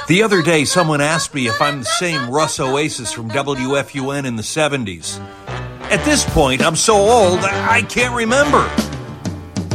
The other day, someone asked me if I'm the same Russ Oasis from WFUN in the 70s. At this point, I'm so old, I can't remember.